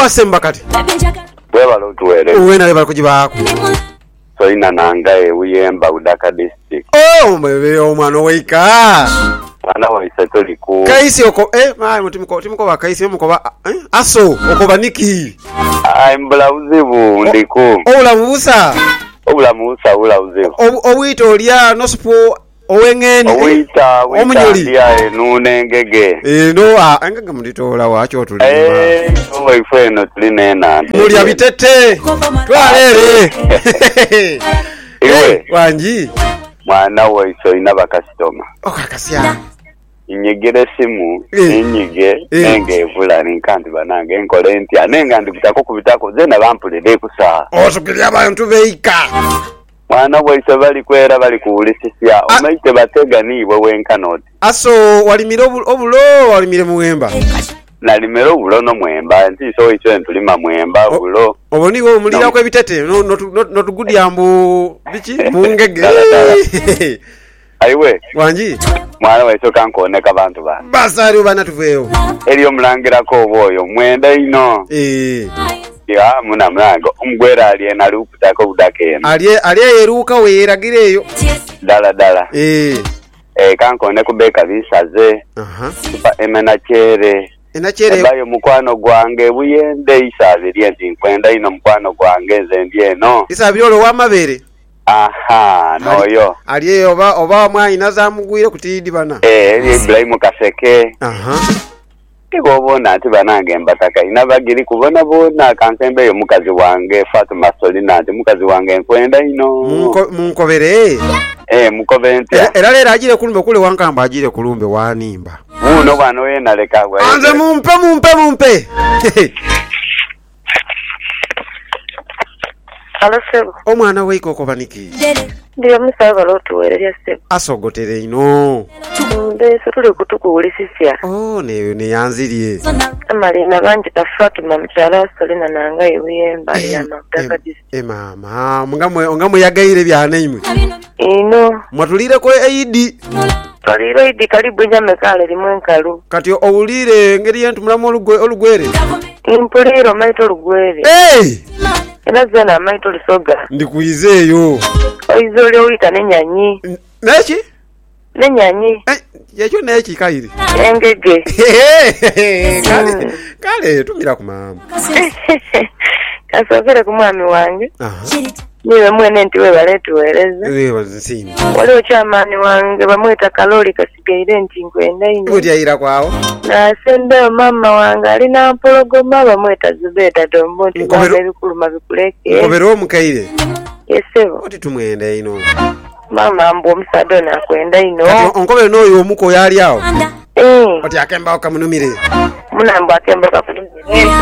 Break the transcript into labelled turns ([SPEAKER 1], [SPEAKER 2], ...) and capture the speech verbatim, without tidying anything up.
[SPEAKER 1] wasemba kati
[SPEAKER 2] bweba lutwere
[SPEAKER 1] uwena leba kujibako
[SPEAKER 2] so ina nangaye uyemba udaka district
[SPEAKER 1] oh mwe omwana weika
[SPEAKER 2] ana waise toliku
[SPEAKER 1] kaisi oko eh mai mutimko timko ba kaisi mukoba eh aso okoba niki
[SPEAKER 2] ai mblauzibu ndiku
[SPEAKER 1] ola musa
[SPEAKER 2] ola musa ola uzibu
[SPEAKER 1] owito olya nospo owengene
[SPEAKER 2] owita
[SPEAKER 1] omunyoli
[SPEAKER 2] ya nunengege
[SPEAKER 1] eh no a engege munditola wacho tulima
[SPEAKER 2] eh owe ifeno tulinena
[SPEAKER 1] muri abitete twalere
[SPEAKER 2] iwe
[SPEAKER 1] wanji
[SPEAKER 2] mwana waiso ina bakastoma
[SPEAKER 1] okakasya
[SPEAKER 2] inyegere simu inyige nenge evula ninkanti banange enkole ntya nenga ndikutako kubitako zena bampulire kusa
[SPEAKER 1] osukirya abantu beika
[SPEAKER 2] mwana waiso bali kwera bali kuulisisya omaite batega niwe wenkanoti
[SPEAKER 1] aso walimire obulo walimire muwemba
[SPEAKER 2] nalimero obulo no mwemba nti so icho entulima mwemba obulo
[SPEAKER 1] oboniwe omulira ko ebitete no no tugudyambu bichi mungege
[SPEAKER 2] aiwe
[SPEAKER 1] wanji
[SPEAKER 2] mwana waiso kankoneka abantu ba
[SPEAKER 1] basari ubana tuveyo
[SPEAKER 2] eliyo mulangira ko boyo mwenda ino
[SPEAKER 1] eh
[SPEAKER 2] ya muna mlango umgwera aliye nali ukutako budakena
[SPEAKER 1] aliye aliye yeruka weragireyo
[SPEAKER 2] dala dala
[SPEAKER 1] eh
[SPEAKER 2] eh kankone kubeka bisaze
[SPEAKER 1] aha
[SPEAKER 2] pa emena chere
[SPEAKER 1] ena chere
[SPEAKER 2] bayo mukwano gwange buyende isabiri enti kwenda ino mukwano gwange zendie no
[SPEAKER 1] isabiro wa mabere
[SPEAKER 2] aha noyo
[SPEAKER 1] aliye oba oba mwanyina zamugwire kutidi bana
[SPEAKER 2] eh Ibrahim Kaseke
[SPEAKER 1] aha
[SPEAKER 2] ibobona ati banange mbataka inabagiri kubona bona kansembe yo mukazi wange Fatuma Solina ati mukazi wange nkwenda ino
[SPEAKER 1] munko munkobere
[SPEAKER 2] eh mukobente
[SPEAKER 1] era lera agire kulumbe kule wankamba agire kulumbe wanimba
[SPEAKER 2] uno bana we naleka gwa
[SPEAKER 1] anze mumpe mumpe mumpe
[SPEAKER 3] Alo sebo
[SPEAKER 1] omwana we ikoko baniki
[SPEAKER 3] ndiyo musaba lotuwereria sebo
[SPEAKER 1] asogotere ino
[SPEAKER 3] ndeso tuli kutukuulisisya
[SPEAKER 1] oh ne ne yanzirie
[SPEAKER 3] amalina banje ta Fatuma mchala Solina nanga yuyemba ya mabaka district
[SPEAKER 1] e mama mungamwe ongamwe yagaire byana imwe
[SPEAKER 3] ino
[SPEAKER 1] mwatulire ko eidi
[SPEAKER 3] kaliro idi kalibu nyame kale limwe nkalu
[SPEAKER 1] kati owulire ngeri yentu mulamu olugwe olugwere
[SPEAKER 3] impuliro maito lugwere
[SPEAKER 1] eh
[SPEAKER 3] ena zena maito lisoga
[SPEAKER 1] ndikuizeyo
[SPEAKER 3] oizole uita nenyanyi
[SPEAKER 1] nechi
[SPEAKER 3] nenyanyi
[SPEAKER 1] eh yecho nechi kairi
[SPEAKER 3] engege
[SPEAKER 1] kale kale tumira ku mama
[SPEAKER 3] kasovera ku mwami wange
[SPEAKER 1] aha
[SPEAKER 3] niwe mwene ntiwe baletuwereza
[SPEAKER 1] wewe nzini
[SPEAKER 3] wale ochamani wange bamweta kaloli kasigaire nti nkwenda ino
[SPEAKER 1] kuti yaira kwawo
[SPEAKER 3] na sende mama wange alina mpologoma bamweta Zubeda Dombo nti bamwe bikuluma bikuleke
[SPEAKER 1] ngobero mukaire
[SPEAKER 3] yesebo
[SPEAKER 1] oti tumwenda ino
[SPEAKER 3] mama mbo msado na kwenda ino
[SPEAKER 1] onkobero noyo omuko yali awo
[SPEAKER 3] eh
[SPEAKER 1] oti akemba okamunumire
[SPEAKER 3] munambo akemba kafunumire